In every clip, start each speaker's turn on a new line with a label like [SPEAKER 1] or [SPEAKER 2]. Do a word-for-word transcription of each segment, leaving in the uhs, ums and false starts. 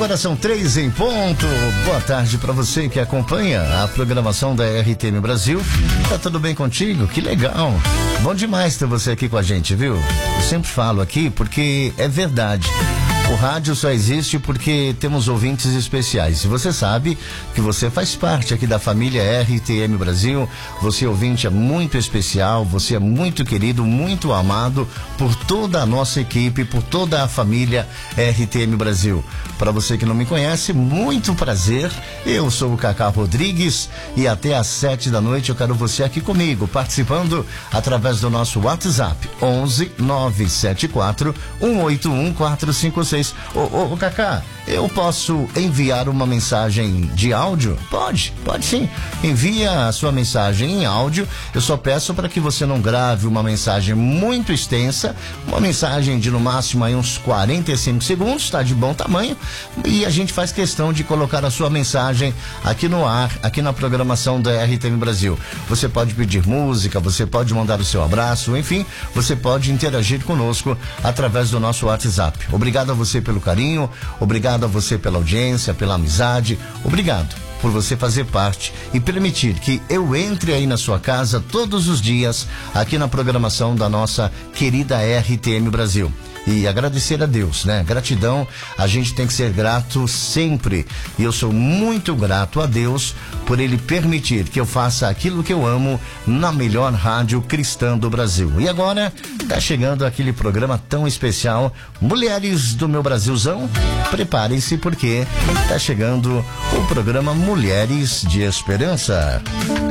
[SPEAKER 1] Agora são três em ponto. Boa tarde para você que acompanha a programação da R T M Brasil. Tá tudo bem contigo? Que legal. Bom demais ter você aqui com a gente, viu? Eu sempre falo aqui porque é verdade. O rádio só existe porque temos ouvintes especiais. E você sabe que você faz parte aqui da família R T M Brasil. Você ouvinte é muito especial, você é muito querido, muito amado por toda a nossa equipe, por toda a família R T M Brasil. Para você que não me conhece, muito prazer. Eu sou o Cacá Rodrigues e até às sete da noite eu quero você aqui comigo, participando através do nosso WhatsApp onze nove sete quatro um oito um quatro cinco seis. Ô, ô, ô, Cacá, eu posso enviar uma mensagem de áudio? Pode, pode sim. Envia a sua mensagem em áudio. Eu só peço para que você não grave uma mensagem muito extensa, uma mensagem de no máximo aí uns quarenta e cinco segundos, tá de bom tamanho, e a gente faz questão de colocar a sua mensagem aqui no ar, aqui na programação da R T M Brasil. Você pode pedir música, você pode mandar o seu abraço, enfim, você pode interagir conosco através do nosso WhatsApp. Obrigado a você pelo carinho, obrigado a você pela audiência, pela amizade, obrigado por você fazer parte e permitir que eu entre aí na sua casa todos os dias aqui na programação da nossa querida R T M Brasil. E agradecer a Deus, né? Gratidão, a gente tem que ser grato sempre. E eu sou muito grato a Deus por Ele permitir que eu faça aquilo que eu amo na melhor rádio cristã do Brasil. E agora, tá chegando aquele programa tão especial, Mulheres do Meu Brasilzão. Preparem-se porque tá chegando o programa Mulheres de Esperança.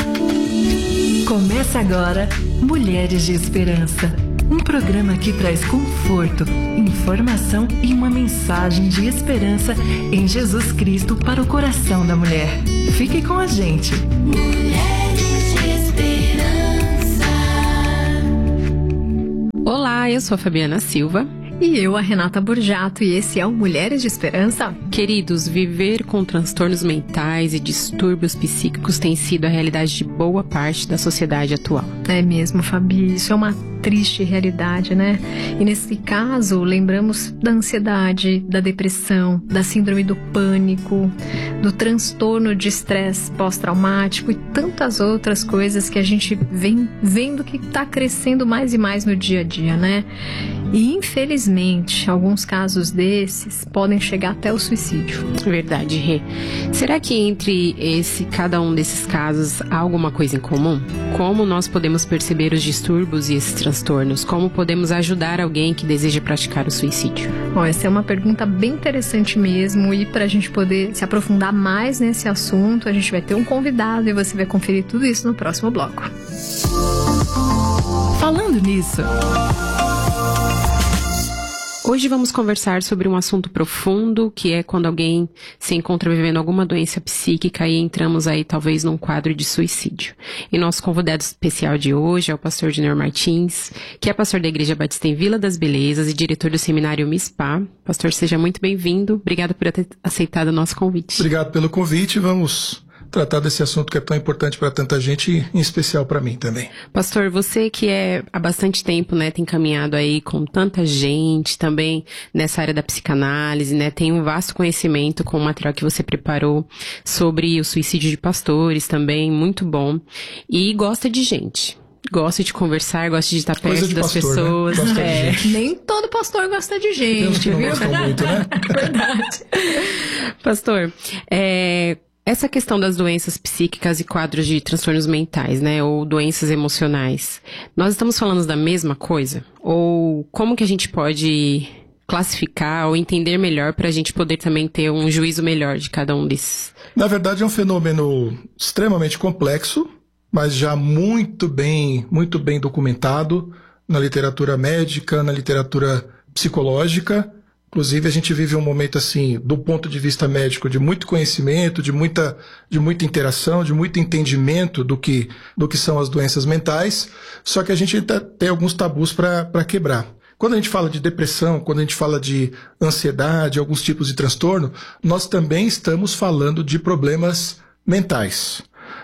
[SPEAKER 2] Começa agora, Mulheres de Esperança. Um programa que traz conforto, informação e uma mensagem de esperança em Jesus Cristo para o coração da mulher. Fique com a gente.
[SPEAKER 3] Mulheres de Esperança.
[SPEAKER 4] Olá, eu sou a Fabiana Silva.
[SPEAKER 5] E eu, a Renata Burjato, e esse é o Mulheres de Esperança.
[SPEAKER 4] Queridos, viver com transtornos mentais e distúrbios psíquicos tem sido a realidade de boa parte da sociedade atual.
[SPEAKER 5] É mesmo, Fabi, isso é uma triste realidade, né? E nesse caso, lembramos da ansiedade, da depressão, da síndrome do pânico, do transtorno de estresse pós-traumático e tantas outras coisas que a gente vem vendo que está crescendo mais e mais no dia a dia, né? E infelizmente, alguns casos desses podem chegar até o suicídio.
[SPEAKER 4] Verdade, Rê. Será que entre esse, cada um desses casos há alguma coisa em comum? Como nós podemos perceber os distúrbios e esses transtornos? Como podemos ajudar alguém que deseja praticar o suicídio?
[SPEAKER 5] Ó, essa é uma pergunta bem interessante mesmo, e para a gente poder se aprofundar mais nesse assunto, a gente vai ter um convidado e você vai conferir tudo isso no próximo bloco.
[SPEAKER 2] Falando nisso,
[SPEAKER 4] hoje vamos conversar sobre um assunto profundo, que é quando alguém se encontra vivendo alguma doença psíquica e entramos aí talvez num quadro de suicídio. E nosso convidado especial de hoje é o pastor Junior Martins, que é pastor da Igreja Batista em Vila das Belezas e diretor do seminário MISPA. Pastor, seja muito bem-vindo. Obrigado por ter aceitado o nosso convite.
[SPEAKER 6] Obrigado pelo convite. Vamos tratar desse assunto que é tão importante para tanta gente e em especial para mim também.
[SPEAKER 4] Pastor, você que é há bastante tempo, né, tem caminhado aí com tanta gente também nessa área da psicanálise, né, tem um vasto conhecimento com o material que você preparou sobre o suicídio de pastores também, muito bom, e gosta de gente. Gosta de conversar, gosta de estar perto
[SPEAKER 6] Coisa de
[SPEAKER 4] das
[SPEAKER 6] pastor,
[SPEAKER 4] pessoas.
[SPEAKER 6] Né? Gosta
[SPEAKER 5] É,
[SPEAKER 6] de gente.
[SPEAKER 5] nem todo pastor gosta de gente,
[SPEAKER 6] Deus que não
[SPEAKER 5] viu?
[SPEAKER 6] gostam muito, né?
[SPEAKER 5] Verdade.
[SPEAKER 4] Pastor, é... essa questão das doenças psíquicas e quadros de transtornos mentais, né, ou doenças emocionais, nós estamos falando da mesma coisa? Ou como que a gente pode classificar ou entender melhor para a gente poder também ter um juízo melhor de cada um desses?
[SPEAKER 6] Na verdade é um fenômeno extremamente complexo, mas já muito bem, muito bem documentado na literatura médica, na literatura psicológica. Inclusive, a gente vive um momento, assim, do ponto de vista médico, de muito conhecimento, de muita, de muita interação, de muito entendimento do que, do que são as doenças mentais, só que a gente tem alguns tabus para quebrar. Quando a gente fala de depressão, quando a gente fala de ansiedade, alguns tipos de transtorno, nós também estamos falando de problemas mentais.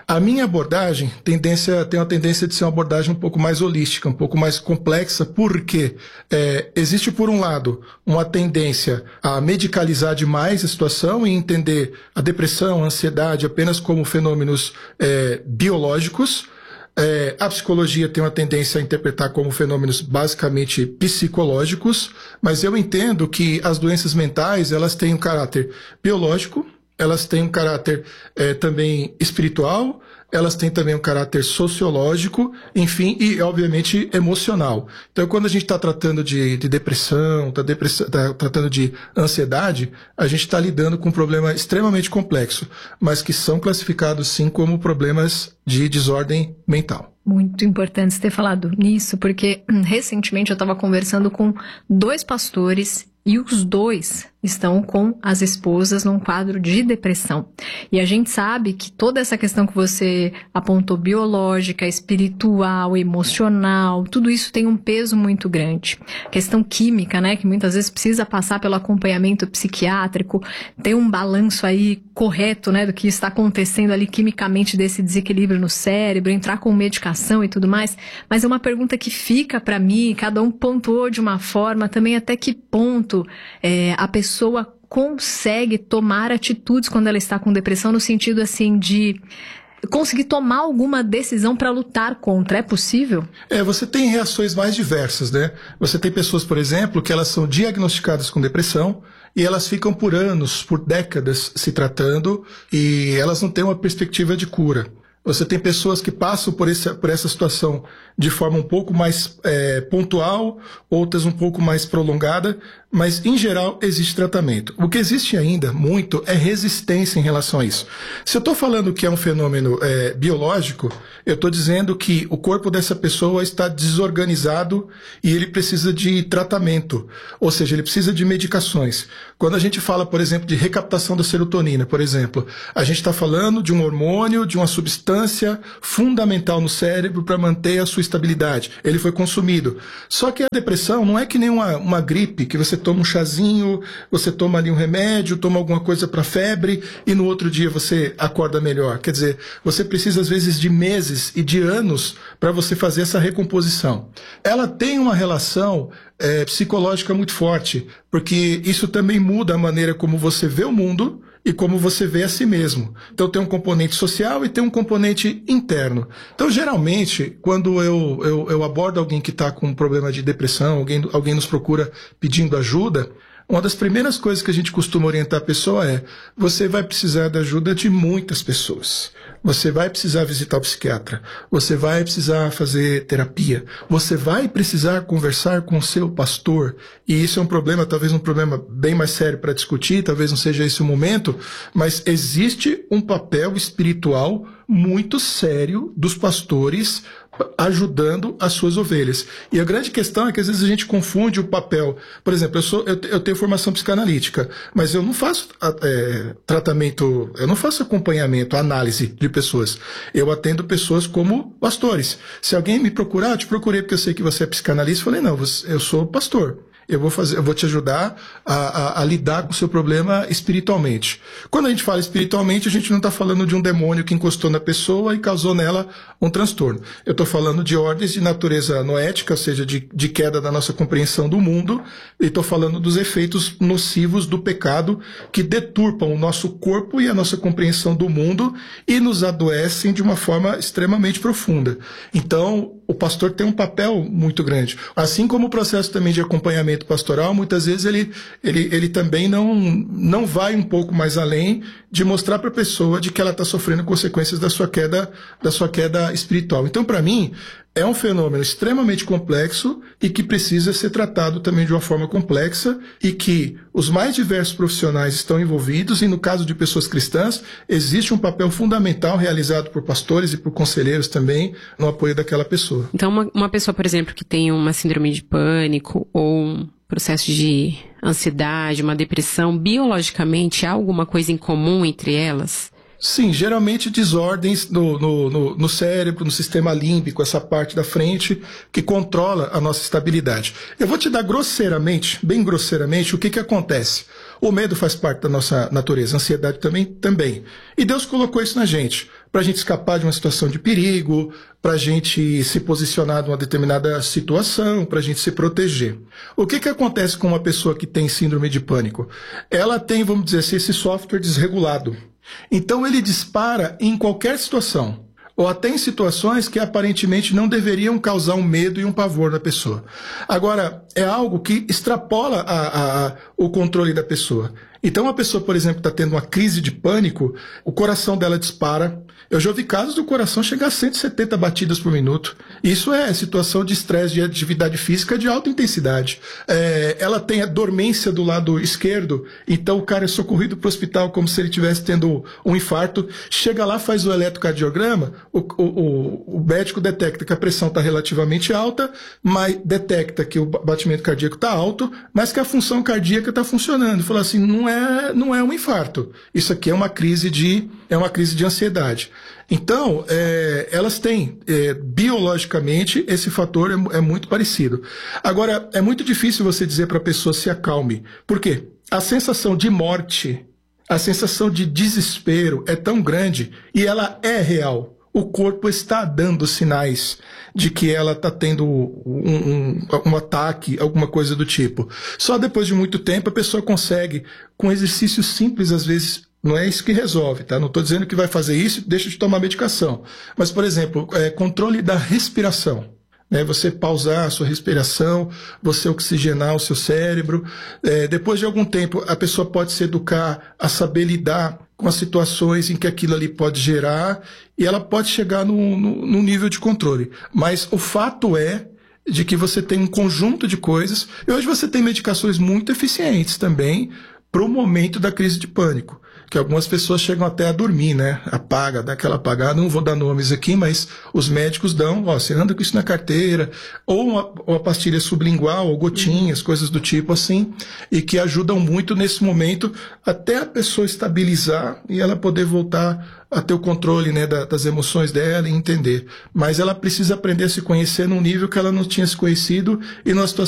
[SPEAKER 6] A minha abordagem tendência, tem uma tendência de ser uma abordagem um pouco mais holística, um pouco mais complexa, porque é, existe, por um lado, uma tendência a medicalizar demais a situação e entender a depressão, a ansiedade apenas como fenômenos é, biológicos. É, a psicologia tem uma tendência a interpretar como fenômenos basicamente psicológicos, mas eu entendo que as doenças mentais, elas têm um caráter biológico, elas têm um caráter é, também espiritual, elas têm também um caráter sociológico, enfim, e obviamente emocional. Então, quando a gente está tratando de, de depressão, está tá tratando de ansiedade, a gente está lidando com um problema extremamente complexo, mas que são classificados sim como problemas de desordem mental.
[SPEAKER 5] Muito importante você ter falado nisso, porque hum, recentemente eu estava conversando com dois pastores e os dois estão com as esposas num quadro de depressão. E a gente sabe que toda essa questão que você apontou, biológica, espiritual, emocional, tudo isso tem um peso muito grande. Questão química, né, que muitas vezes precisa passar pelo acompanhamento psiquiátrico, ter um balanço aí correto, né, do que está acontecendo ali quimicamente desse desequilíbrio no cérebro, entrar com medicação e tudo mais. Mas é uma pergunta que fica para mim, cada um pontuou de uma forma, também até que ponto é, a pessoa consegue tomar atitudes quando ela está com depressão, no sentido assim de conseguir tomar alguma decisão para lutar contra. É possível?
[SPEAKER 6] É, você tem reações mais diversas, né? Você tem pessoas, por exemplo, que elas são diagnosticadas com depressão e elas ficam por anos, por décadas se tratando e elas não têm uma perspectiva de cura. Você tem pessoas que passam por essa, por essa situação de forma um pouco mais é, pontual, outras um pouco mais prolongada, mas em geral existe tratamento. O que existe ainda muito é resistência em relação a isso. Se eu estou falando que é um fenômeno é, biológico, eu estou dizendo que o corpo dessa pessoa está desorganizado e ele precisa de tratamento, ou seja, ele precisa de medicações. Quando a gente fala, por exemplo, de recaptação da serotonina, por exemplo, a gente está falando de um hormônio, de uma substância fundamental no cérebro para manter a sua estabilidade. Ele foi consumido. Só que a depressão não é que nem uma, uma gripe, que você toma um chazinho, você toma ali um remédio, toma alguma coisa para febre e no outro dia você acorda melhor. Quer dizer, você precisa às vezes de meses e de anos para você fazer essa recomposição. Ela tem uma relação é, psicológica muito forte, porque isso também muda a maneira como você vê o mundo e como você vê a si mesmo. Então tem um componente social e tem um componente interno. Então geralmente, quando eu, eu, eu abordo alguém que está com um problema de depressão, alguém, alguém nos procura pedindo ajuda, uma das primeiras coisas que a gente costuma orientar a pessoa é: você vai precisar da ajuda de muitas pessoas. Você vai precisar visitar o psiquiatra. Você vai precisar fazer terapia. Você vai precisar conversar com o seu pastor. E isso é um problema, talvez um problema bem mais sério para discutir, talvez não seja esse o momento, mas existe um papel espiritual muito sério dos pastores ajudando as suas ovelhas. E a grande questão é que às vezes a gente confunde o papel. Por exemplo, eu, sou, eu, eu tenho formação psicanalítica, mas eu não faço é, tratamento, eu não faço acompanhamento, análise de pessoas. Eu atendo pessoas como pastores. Se alguém me procurar, eu te procurei porque eu sei que você é psicanalista, eu falei, não, eu sou pastor. Eu vou fazer, eu vou te ajudar a, a, a lidar com o seu problema espiritualmente. Quando a gente fala espiritualmente, a gente não está falando de um demônio que encostou na pessoa e causou nela um transtorno. Eu estou falando de ordens de natureza noética, ou seja, de, de queda da nossa compreensão do mundo, e estou falando dos efeitos nocivos do pecado que deturpam o nosso corpo e a nossa compreensão do mundo e nos adoecem de uma forma extremamente profunda. Então, o pastor tem um papel muito grande. Assim como o processo também de acompanhamento pastoral, muitas vezes ele, ele, ele também não, não vai um pouco mais além de mostrar para a pessoa de que ela está sofrendo consequências da sua queda, da sua queda espiritual. Então, para mim, é um fenômeno extremamente complexo e que precisa ser tratado também de uma forma complexa e que os mais diversos profissionais estão envolvidos e, no caso de pessoas cristãs, existe um papel fundamental realizado por pastores e por conselheiros também no apoio daquela pessoa.
[SPEAKER 4] Então, uma, uma pessoa, por exemplo, que tem uma síndrome de pânico ou um processo de ansiedade, uma depressão, biologicamente há alguma coisa em comum entre elas?
[SPEAKER 6] Sim, geralmente desordens no, no, no, no cérebro, no sistema límbico, essa parte da frente que controla a nossa estabilidade. Eu vou te dar grosseiramente, bem grosseiramente, o que que acontece. O medo faz parte da nossa natureza, a ansiedade também, também. E Deus colocou isso na gente, para a gente escapar de uma situação de perigo, para a gente se posicionar numa determinada situação, para a gente se proteger. O que que acontece com uma pessoa que tem síndrome de pânico? Ela tem, vamos dizer assim, esse software desregulado. Então ele dispara em qualquer situação, ou até em situações que aparentemente não deveriam causar um medo e um pavor na pessoa. Agora, é algo que extrapola a, a, o controle da pessoa. Então, a pessoa, por exemplo, está tendo uma crise de pânico, o coração dela dispara. Eu já ouvi casos do coração chegar a cento e setenta batidas por minuto. Isso é situação de estresse de atividade física de alta intensidade. É, ela tem a dormência do lado esquerdo, então o cara é socorrido para o hospital como se ele estivesse tendo um infarto. Chega lá, faz o eletrocardiograma, o, o, o médico detecta que a pressão está relativamente alta, mas detecta que o batimento cardíaco está alto, mas que a função cardíaca está funcionando. Fala assim, não é, não é um infarto. Isso aqui é uma crise de, é uma crise de ansiedade. Então, é, elas têm, é, biologicamente, esse fator é, é muito parecido. Agora, é muito difícil você dizer para a pessoa se acalme. Por quê? A sensação de morte, a sensação de desespero é tão grande e ela é real. O corpo está dando sinais de que ela está tendo um, um, um ataque, alguma coisa do tipo. Só depois de muito tempo a pessoa consegue, com exercícios simples, às vezes. Não é isso que resolve, tá? Não estou dizendo que vai fazer isso e deixa de tomar medicação. Mas, por exemplo, é, controle da respiração. Né? Você pausar a sua respiração, você oxigenar o seu cérebro. É, depois de algum tempo, a pessoa pode se educar a saber lidar com as situações em que aquilo ali pode gerar e ela pode chegar num, num nível de controle. Mas o fato é de que você tem um conjunto de coisas e hoje você tem medicações muito eficientes também para o momento da crise de pânico. Que algumas pessoas chegam até a dormir, né? Apaga, dá aquela apagada. Não vou dar nomes aqui, mas os médicos dão, ó, você anda com isso na carteira, ou uma, uma pastilha sublingual, ou gotinhas, coisas do tipo assim, e que ajudam muito nesse momento até a pessoa estabilizar e ela poder voltar a ter o controle, né, da, das emoções dela e entender. Mas ela precisa aprender a se conhecer num nível que ela não tinha se conhecido e numa situação